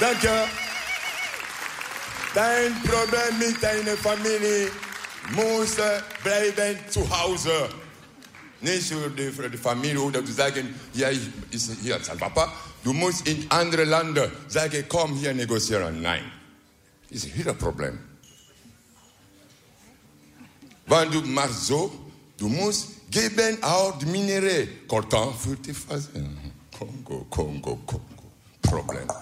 Danke. Dein Problem mit deiner Familie muss bleiben zu Hause. Nicht für die Familie oder zu sagen, ja, ich ist hier als Papa. Du musst in andere Länder sagen, komm hier negozieren. Nein. Das ist wieder ein Problem. Wenn du machst so, du musst geben auch die Minerais. Coltan für die Phase. Kongo. Problem.